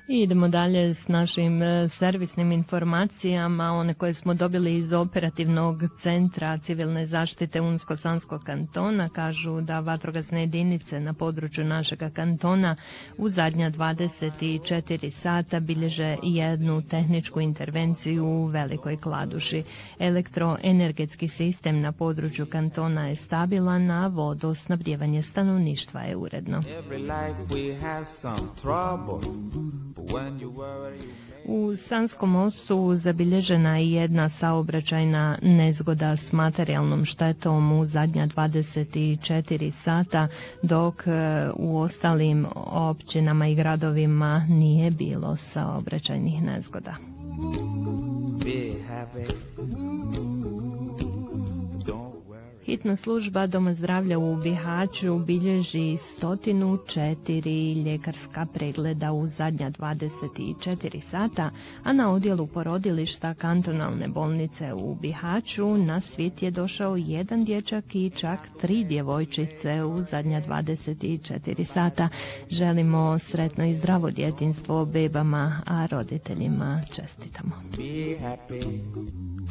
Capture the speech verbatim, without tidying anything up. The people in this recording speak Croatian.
I idemo dalje s našim e, servisnim informacijama, one koje smo dobili iz operativnog centra civilne zaštite Unsko-Sanskog kantona. Kažu da vatrogasne jedinice na području našega kantona u zadnja dvadeset četiri sata bilježe jednu tehničku intervenciju u Velikoj Kladuši. Elektroenergetski sistem na području kantona je stabilan, a vodosnabdijevanje stanovništva je uredno. U Sanskom mostu zabilježena je jedna saobraćajna nezgoda s materijalnom štetom u zadnja dvadeset četiri sata, dok u ostalim općinama i gradovima nije bilo saobraćajnih nezgoda. Hitna služba Doma zdravlja u Bihaću bilježi sto četiri ljekarska pregleda u zadnja dvadeset četiri sata, a na odjelu porodilišta kantonalne bolnice u Bihaću na svijet je došao jedan dječak i čak tri djevojčice u zadnja dvadeset četiri sata. Želimo sretno i zdravo djetinjstvo bebama, a roditeljima čestitamo.